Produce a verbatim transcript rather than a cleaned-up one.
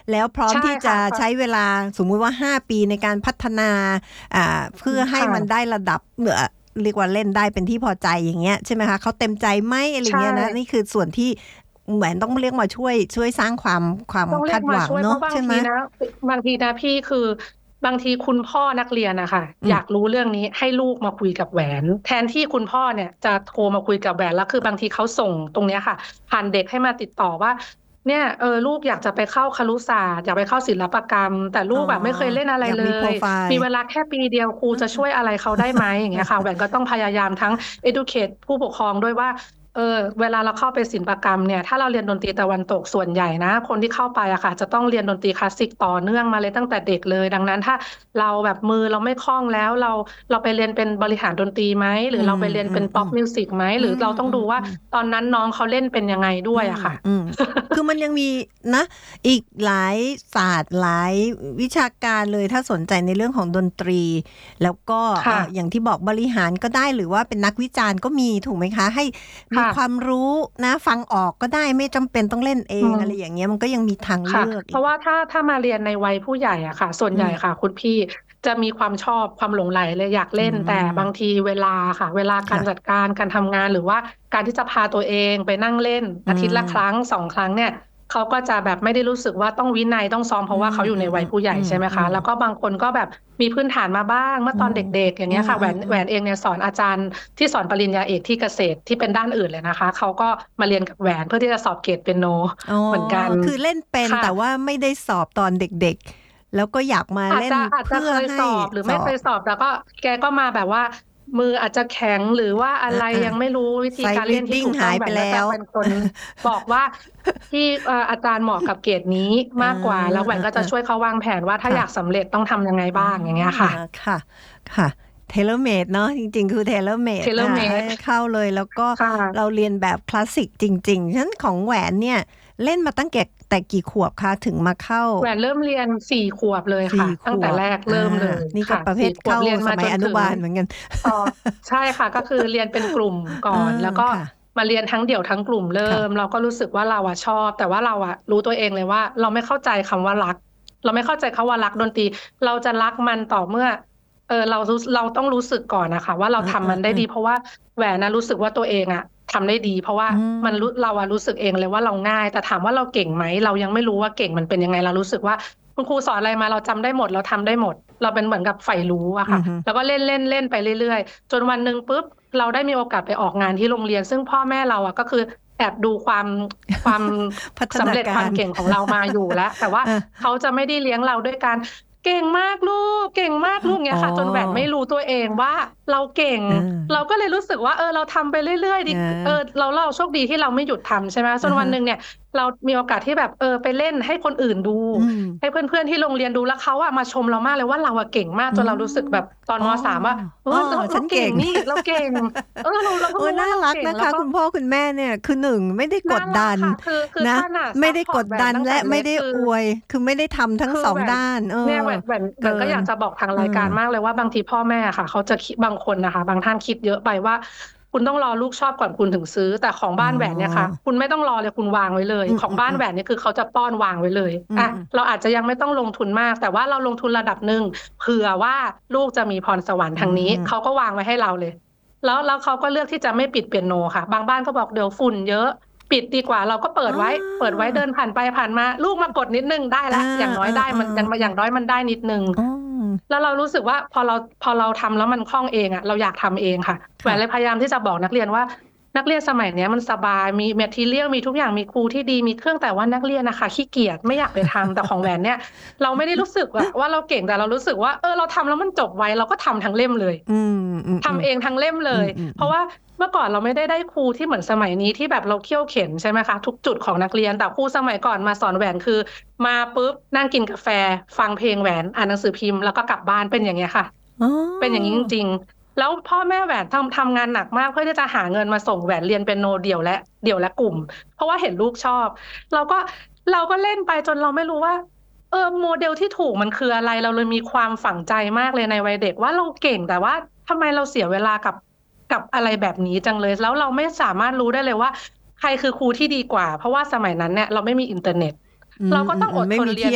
แล้วพร้อมใช่ที่จะค่ะใช้เวลาสมมุติว่าห้าปีในการพัฒนาอ่าเพื่อให้ค่ะมันได้ระดับเหนือเรียกว่าเล่นได้เป็นที่พอใจอย่างเงี้ยใช่ไหมคะเขาเต็มใจไหมอะไรใช่เงี้ยนะนี่คือส่วนที่เหมือนต้องเรียกมาช่วยช่วยสร้างความความต้องเรีคาย ดหกมาวังช่วยเพเนาะราะบาใชง่ไหมทีนะบางทีนะพี่คือบางทีคุณพ่อนักเรียนอะค่ะอืมอยากรู้เรื่องนี้ให้ลูกมาคุยกับแหวน แทนที่คุณพ่อเนี่ยจะโทรมาคุยกับแหวนแล้วคือบางทีเขาส่งตรงเนี้ยค่ะ ผ่านเด็กให้มาติดต่อว่า เนี่ยเออลูกอยากจะไปเข้าครุศาสตร์อยากไปเข้าศิลปกรรม แต่ลูกอะไม่เคยเล่นอะไรอยากเลมีโพรยไฟล์มีเวลาแค่ปีเดียวครูจะช่วยอะไรเขาได้ไหม อย่างเงี้ยค่ะ แหวนก็ต้องพยายามทั้ง educate ผู้ปกครองด้วยว่า เออเวลาเราเข้าไปศิลปกรรมเนี่ยถ้าเราเรียนดนตรีตะวันตกส่วนใหญ่นะคนที่เข้าไปอะค่ะจะต้องเรียนดนตรีคลาสสิกต่อเนื่องมาเลยตั้งแต่เด็กเลย ดังนั้นถ้าเราแบบมือเราไม่คล่องแล้วเราเราไปเรียนเป็นบริหารดนตรีไหมหรือเราไปเรียนเป็น Pop อืม Music ไหมหรือเราต้องดูว่าอืมตอนนั้นน้องเขาเล่นเป็นยังไงด้วยอะค่ะอืม ๆ คือมันยังมีนะอีกหลายศาสตร์หลายวิชาการเลยถ้าสนใจในเรื่องของดนตรี แล้วก็ค่ะเอ่ออย่างที่บอกบริหารก็ได้หรือว่าเป็นนักวิจารณ์ก็มีถูกไหมคะ ให้มีค่ะความรู้นะฟังออกก็ได้ไม่จำเป็นต้องเล่นเออืงมอะไรอย่างเงี้ยมันก็ยังมีทางค่ะเลือกเพอีกราะว่าถ้าถ้ามาเรียนในวัยผู้ใหญ่อะค่ะ ส่วนอืใหญ่มค่ะคุณพี่จะมีความชอบความหลงใหลเลยอยากอืเล่น แต่บางมทีเวลาค่ะ เวลาการค่ะจัดการการทำงานหรือว่าการที่จะพาตัวเองไปนั่งเล่นอือาทิตย์ละคมรั้ง สอง ครั้งเนี่ยเขาก็จะแบบไม่ได้รู้สึกว่าต้องวินัยต้องซ้อม เพอืราะว่าเขาอยู่ในวัยผู้ใหญ่มใช่ไหมคะๆแล้วก็บางคนก็แบบมีพื้นฐานมาบ้างเมื่ออืตอนเมด็ก ๆ อย่างอืเงี้ยค่ะ แหวน แหวมนๆ ๆเองเนี่ยสอนอาจารย์ที่สอนปริญญาเอกที่เกษตรที่เป็นด้านอื่นเลยนะคะ เขาก็มาเรียนกับแหวนเพื่อที่จะสอบเกรดเปียโนอ๋อเหมือนกันคือเล่นเป็นค่แต่ะว่าไม่ได้สอบตอนเด็ก ๆ แล้วก็อยากมาอาจเล่จนอาจเพจะื่อใหเคยส้อบหรือสไม่อบเคยสอบ แต่ก็แกก็มาแบบว่ามืออาจจะแข็ง หรือว่าอะอไรายังไม่รู้วิธีการ Sight เล่นที่ reading ถูกต้หองายแหไวปนก็แล้จะวเป็นคนบอกว่า พี่ เอ่อ อาจารย์เหมาะกับเกรดนี้มากกว่า แล้วแหวนก็จะช่วยเขาวางแผนว่าถ้าค่ะอยากสำเร็จต้องทำยังไงอ๋อบ้าง อย่างเงี้ยค่ะค่ะ ค่ะ tailor made เนาะ จริง ๆ คือ tailor made ค่ะ tailor ให้ made เข้าเลย แล้วก็ค่ะเราเรียนแบบคลาสสิกจริง ๆ ฉะนั้นของแหวนเนี่ยเล่นมาตั้งแก่ แต่กี่ขวบคะถึงมาเข้าแหวนเริ่มเรียน สี่ ขวบเลยสคี่ะ่ตขั้งแต่วบแรกอเริ่มเลายคนี่ก็่ะประเภสี่ทขเวข้บาเรียนสมัยอนุมาจนถึงบาลเหมือนกันอ๋อ ใช่ค่ะ ก็คือเรียนเป็นกลุ่มก่อนเออแล้วก็ค่ะมาเรียนทั้งเดี่ยวทั้งกลุ่มเริค่ะ่ม เราก็รู้สึกว่าเราอะชอบ แต่ว่าเราอะรู้ตัวเองเลยว่าเราไม่เข้าใจคำว่ารัก เราไม่เข้าใจคำว่ารักดนตรี เราจะรักมันต่อเมื่อ เอ่อ เรารู้ เราต้องรู้สึกก่อนน่ะค่ะว่าเราเทำมันได้ออดีๆ ๆเพราะว่าแหวนน่ะรู้สึกว่าตัวเองอะทำได้ดี เพราะว่าอืมันรู้มเราอะรู้สึกเองเลยว่าเราง่าย แต่ถามว่าเราเก่งไหม เรายังไม่รู้ว่าเก่งมันเป็นยังไง เรารู้สึกว่าคุณครูสอนอะไรมาเราจำได้หมด เราทำได้หมด เราเป็นเหมือนกับใฝ่รู้อะอคื่ะอฮึแล้วก็เล่น ๆ ๆ ไปเรื่อย ๆ จนวันหนึ่งปุ๊บ เราได้มีโอกาสไปออกงานที่โรงเรียน ซึ่งพ่อแม่เราอะก็คือแอบดูความ ความพัฒนสำาเร็จกควาารมเก่งของเรามาอยู่แล้ว แต่ว่าเออเขาจะไม่ได้เลี้ยงเราด้วยการ "เก่งมากลูก เก่งมากลูก" เงี้อ๋อยค่ะ จนแหวนไม่รู้ตัวเองว่าเราเก่งเเรออาก็เลยรู้สึกว่า เออ เราทำไปเรื่อย ๆ ดี เออเออเรา เราโชคดีที่เราไม่หยุดทำ ใช่ไหม จอะฮนวันหนึะ่งเนี่ยเรามีโอกาสที่แบบ เออ ไปเล่นให้คนอื่นดูอืมให้เพื่อน ๆ ที่โรงเรียนดู แล้วเขาอะมาชมเรามากเลยว่าเราอะเก่งมากอืจนเรารู้สึกมแบบตอนอ๋อม. สาม ว่า เออ้ออ เราฉเรัานเกเก่่งงนี่ เราเก่ง เออ เรา เราก็โอ๊ยรู้วน่าาเรารักเก่งนะคแล้วะก็คุณพ่อคุณแม่เนี่ย คือ หนึ่ง ไม่ได้นก่าดดรักันค่ะ คือ คือนะท่านน่ะไมซ่ัปได้กดพอร์ตแหวดันนตั้งแแลต่ะเไลม่็กได้คืออวย คือไม่ได้ทำทั้งคือสองแหวนด้าน เอเนี่ยอแหวน แหวน แหเวกนก็ินอยากจะบอกทางเออรายการมากเลยว่า บางทีพ่อแม่อะค่ะเขาจะคิ บางคนน่ะค่ะ บางท่านคิดเยอะไปว่า คุณต้องรอลูกชอบก่อนคุณถึงซื้อ แต่ของอ๋บ้านแหวนเนี่ยค่ะอคุณไม่ต้องรอเลย คุณวางไว้เลยอืของบ้านอแหวๆ ๆนเนี่ยคือเขาจะป้อนวางไว้เลยอือะม ๆเราอาจจะยังไม่ต้องลงทุนมาก แต่ว่าเราลงทุนระดับหนึ่ง เผื่อว่าลูกจะมีพรสวรรค์อืทางนี้มเขาก็วางไว้ให้เราเลย แล้ว แล้วเขาก็เลือกที่จะไม่ปิดเปียโนค่ะ บางบ้านก็บอกเดี๋ยวฝุ่นเยอะ ปิดดีกว่า เราก็เปิอดไว้ เปิดไว้เดิานผ่านไปผ่านมา ลูกมากดนิดหนึ่งได้อแลา้ว อย่างน้อยได้มัน อย่างๆอย่างน้อยมันได้นิดหนึ่งๆ อืมแล้วเรารู้สึกว่าพอเรา พอเราทำแล้วมันคล่องเองอะ เราอยากทำเองค่ะ แหคว่นะเลยพยายามที่จะบอกนักเรียนว่า นักเรียนสมัยเนี้ยมันสบาย มี Material มีทุกอย่าง มีครูที่ดี มีเครื่อง แต่ว่านักเรียนน่ะค่ะขี้เกียจไม่อยากไปทำ แต่ของแหวนเนี่ยเราไม่ได้รู้สึกอะว่าเราเก่ง แต่เรารู้สึกว่า เออ เราทำแล้วมันจบไว เราก็ทำทั้งเล่มเลยอืมทำเองๆทั้งเล่มเลๆ อืย เพราะอวๆ ๆ่าเมื่อก่อนเราไม่ได้ได้ครูที่เหมือนสมัยนี้ที่แบบเราเคี่ยวเข็ญ ใช่ไหมคะ ทุกจุดของนักเรียน แต่ครูสมัยก่อนมาสอนแหวนคือมาปุ๊บนั่งกินกาแฟ ฟังเพลงแหวน อ่านหนังสือพิมพ์ แล้วก็กลับบ้าน เป็นอย่างเงี้ยค่ะอ๋อเป็นอย่างงี้จริง ๆ แล้วพ่อแม่แหวนทำ ทำงานหนักมากเพื่อที่จะหาเงินมาส่งแหวนเรียนเปียโนเดี่ยวและ เดี่ยวและกลุ่ม เพราะว่าเห็นลูกชอบ เราก็ เราก็เล่นไปจนเราไม่รู้ว่า เออ โมเดล ที่ถูกมันคืออะไร เราเลยมีความฝังใจมากเลยในวัยเด็กว่าเราเก่ง แต่ว่าทำไมเราเสียเวลากับ กับอะไรแบบนี้จังเลย แล้วเราไม่สามารถรู้ได้เลยว่าใครคือครูที่ดีกว่า เพราะว่าสมัยนั้นเนี่ยเราไม่มีอินเทอร์เน็ตอืเราก็ต้องอม ๆ ๆ ไม่มีดทนเเรีทยีน